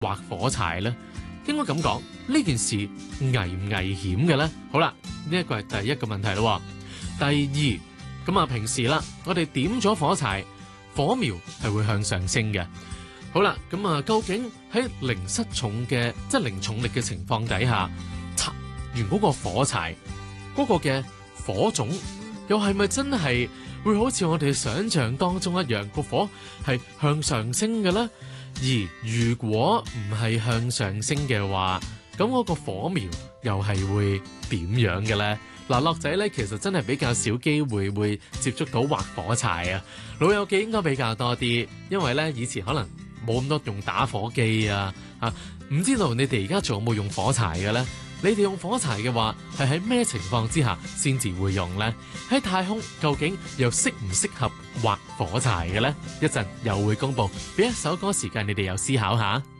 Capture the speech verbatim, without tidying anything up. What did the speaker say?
劃火柴呢？應該咁講，呢件事危唔危險嘅呢？好啦，呢一個係第一個問題咯。第二，咁啊平時啦，我哋點咗火柴，火苗係會向上升嘅。好啦，咁啊究竟喺零失重嘅即係零重力嘅情況底下，插完嗰個火柴嗰個嘅火種，又係咪真係會好似我哋想象當中一樣，個火係向上升嘅呢？而如果唔係向上升嘅話，咁嗰個火苗又係會點樣嘅呢？嗱，樂仔咧其實真係比較少機會會接觸到劃火柴啊，老友記應該比較多啲，因為咧以前可能冇咁多用打火機啊，啊，唔知道你哋而家仲有冇用火柴嘅呢？你哋用火柴嘅話，係喺咩情況之下先至會用呢？喺太空究竟又適唔適合劃火柴嘅呢？一陣又會公佈，俾一首歌時間你哋又思考下。